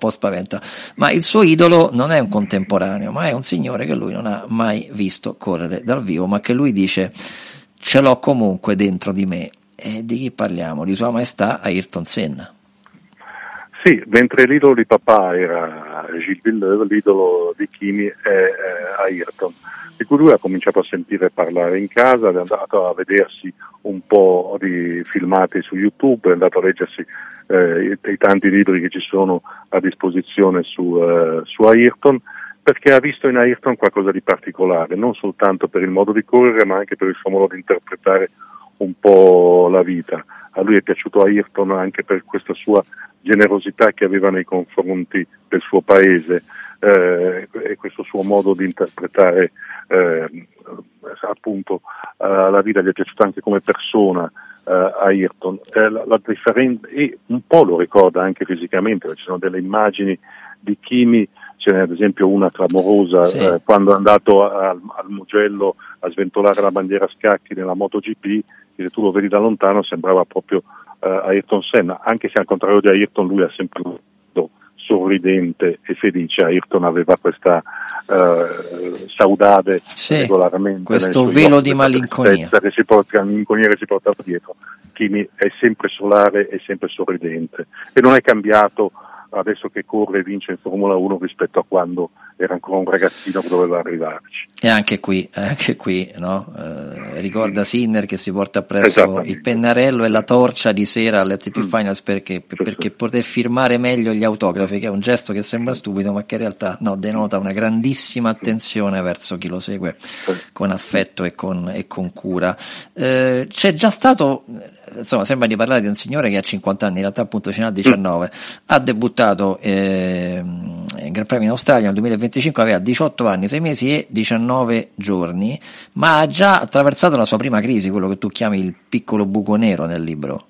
po' spaventa. Ma il suo idolo non è un contemporaneo, ma è un signore che lui non ha mai visto correre dal vivo, ma che lui dice ce l'ho comunque dentro di me. E di chi parliamo? Di Sua Maestà Ayrton Senna. Sì, mentre l'idolo di papà era Gilles Villeneuve, l'idolo di Kimi è Ayrton, di cui lui ha cominciato a sentire parlare in casa, è andato a vedersi un po' di filmati su YouTube, è andato a leggersi i tanti libri che ci sono a disposizione su Ayrton, perché ha visto in Ayrton qualcosa di particolare, non soltanto per il modo di correre, ma anche per il suo modo di interpretare un po' la vita. A lui è piaciuto Ayrton anche per questa sua generosità che aveva nei confronti del suo paese e questo suo modo di interpretare appunto la vita. Gli è piaciuto anche come persona Ayrton, e un po' lo ricorda anche fisicamente, perché ci sono delle immagini di Kimi, ce n'è ad esempio una clamorosa, sì, quando è andato al Mugello a sventolare la bandiera a scacchi nella MotoGP, che se tu lo vedi da lontano sembrava proprio Ayrton Senna, anche se al contrario di Ayrton lui ha sempre avuto sorridente e felice. Ayrton aveva questa saudade, sì, regolarmente, questo velo di malinconia che si portava dietro. Kimi è sempre solare e sempre sorridente e non è cambiato adesso che corre e vince in Formula 1 rispetto a quando era ancora un ragazzino che doveva arrivarci. E anche qui no? Ricorda Sinner che si porta appresso il pennarello e la torcia di sera all'ATP Finals perché poter firmare meglio gli autografi, che è un gesto che sembra stupido ma che in realtà denota una grandissima attenzione verso chi lo segue con affetto e con cura. C'è già stato, insomma, sembra di parlare di un signore che ha 50 anni, in realtà appunto ce n'ha 19, ha debuttato in Gran Premio in Australia nel 2025, aveva 18 anni, 6 mesi e 19 giorni, ma ha già attraversato la sua prima crisi, quello che tu chiami il piccolo buco nero nel libro.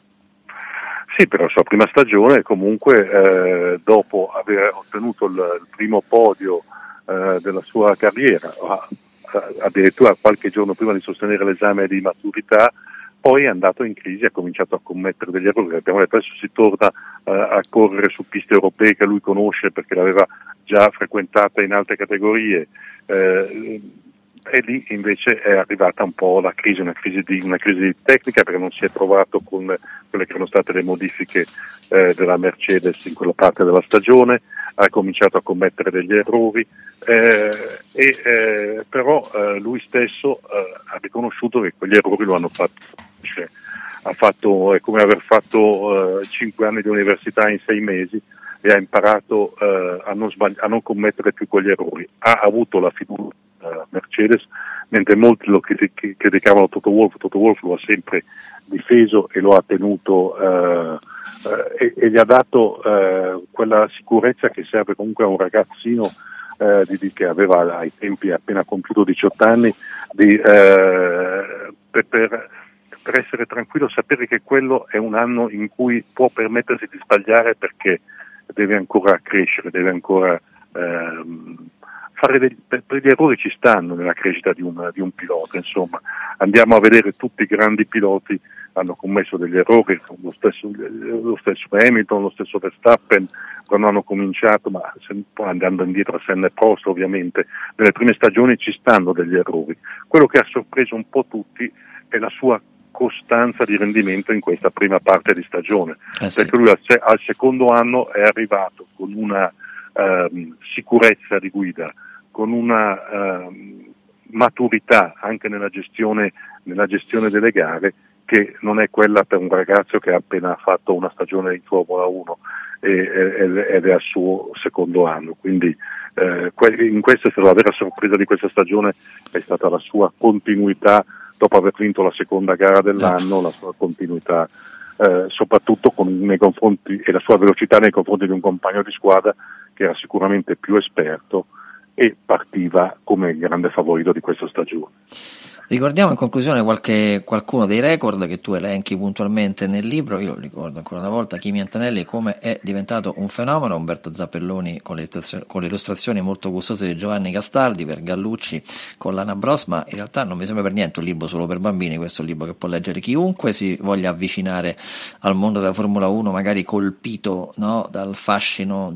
Sì, per la sua prima stagione comunque dopo aver ottenuto il primo podio della sua carriera, addirittura qualche giorno prima di sostenere l'esame di maturità, poi è andato in crisi, ha cominciato a commettere degli errori. Abbiamo detto adesso si torna a correre su piste europee che lui conosce perché l'aveva già frequentata in altre categorie, e lì invece è arrivata un po' la crisi, una crisi tecnica, perché non si è trovato con quelle che erano state le modifiche della Mercedes in quella parte della stagione, ha cominciato a commettere degli errori, però lui stesso ha riconosciuto che quegli errori lo hanno fatto. È come aver fatto 5 anni di università in 6 mesi e ha imparato a non commettere più quegli errori. Ha avuto la fiducia Mercedes, mentre molti lo criticavano Toto Wolff lo ha sempre difeso e lo ha tenuto e gli ha dato quella sicurezza che serve comunque a un ragazzino che aveva ai tempi appena compiuto 18 anni per essere tranquillo, sapere che quello è un anno in cui può permettersi di sbagliare perché deve ancora crescere, deve ancora fare per gli errori ci stanno nella crescita di un pilota. Insomma, andiamo a vedere tutti i grandi piloti hanno commesso degli errori, lo stesso Hamilton, lo stesso Verstappen quando hanno cominciato, ma poi andando indietro a Senna e Prost ovviamente, nelle prime stagioni ci stanno degli errori. Quello che ha sorpreso un po' tutti è la sua costanza di rendimento in questa prima parte di stagione, perché lui al secondo anno è arrivato con una sicurezza di guida, con una maturità anche nella gestione delle gare che non è quella per un ragazzo che ha appena fatto una stagione in Formula 1 ed è al suo secondo anno. Quindi in questo è stata la vera sorpresa di questa stagione, è stata la sua continuità dopo aver vinto la seconda gara dell'anno, la sua continuità soprattutto nei confronti e la sua velocità nei confronti di un compagno di squadra che era sicuramente più esperto e partiva come il grande favorito di questa stagione. Ricordiamo in conclusione qualcuno dei record che tu elenchi puntualmente nel libro. Io lo ricordo ancora una volta, Kimi Antonelli come è diventato un fenomeno, Umberto Zappelloni con le illustrazioni molto gustose di Giovanni Castaldi per Gallucci con l'Anna Bros, ma in realtà non mi sembra per niente un libro solo per bambini, questo è un libro che può leggere chiunque si voglia avvicinare al mondo della Formula 1, magari colpito, no, dal fascino